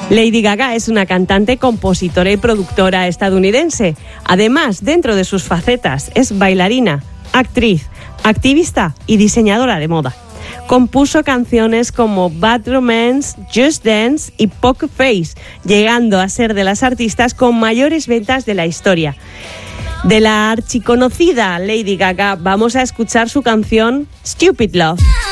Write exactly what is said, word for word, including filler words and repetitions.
Lady Gaga es una cantante, compositora y productora estadounidense. Además, dentro de sus facetas, es bailarina, actriz, activista y diseñadora de moda. Compuso canciones como Bad Romance, Just Dance y Poker Face, llegando a ser de las artistas con mayores ventas de la historia. De la archiconocida Lady Gaga, vamos a escuchar su canción Stupid Love.